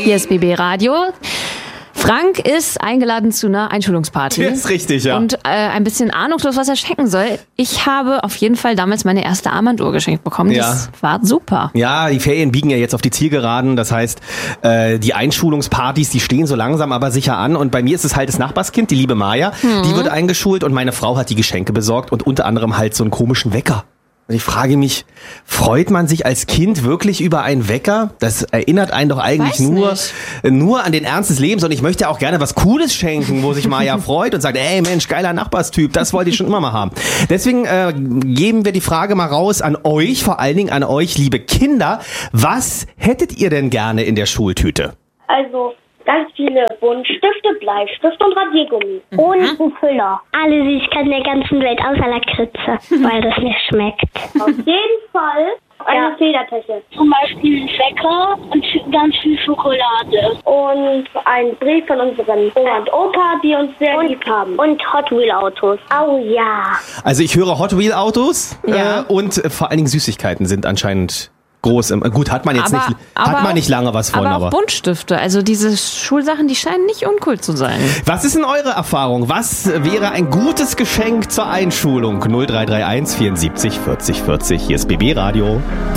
Hier ist BB Radio. Frank ist eingeladen zu einer Einschulungsparty. Das ist richtig, ja. Und ein bisschen ahnungslos, was er schenken soll. Ich habe auf jeden Fall damals meine erste Armbanduhr geschenkt bekommen. Ja. Das war super. Ja, die Ferien biegen ja jetzt auf die Zielgeraden. Das heißt, die Einschulungspartys, die stehen so langsam aber sicher an. Und bei mir ist es halt das Nachbarskind, die liebe Maja. Die wird eingeschult und meine Frau hat die Geschenke besorgt und unter anderem halt so einen komischen Wecker. Und ich frage mich, freut man sich als Kind wirklich über einen Wecker? Das erinnert einen doch eigentlich nur an den Ernst des Lebens. Und ich möchte auch gerne was Cooles schenken, wo sich Maja freut und sagt, ey Mensch, geiler Nachbarstyp, das wollte ich schon immer mal haben. Deswegen geben wir die Frage mal raus an euch, vor allen Dingen an euch, liebe Kinder. Was hättet ihr denn gerne in der Schultüte? Also ganz viele Buntstifte, Bleistift und Radiergummi. Und einen Füller. Alle Süßigkeiten der ganzen Welt, außer Lakritze, weil das nicht schmeckt. Auf jeden Fall eine Federtasche. Zum Beispiel einen Wecker und ganz viel Schokolade. Und ein Brief von unseren Oma und Opa, die uns sehr lieb haben. Und Hot Wheel Autos. Oh ja. Also ich höre Hot Wheel Autos Ja. und vor allen Dingen Süßigkeiten sind anscheinend groß. Gut, hat man jetzt aber nicht lange was von, aber auch Buntstifte. Also diese Schulsachen, die scheinen nicht uncool zu sein. Was ist denn eure Erfahrung? Was wäre ein gutes Geschenk zur Einschulung? 0331 74 40 40. Hier ist BB Radio.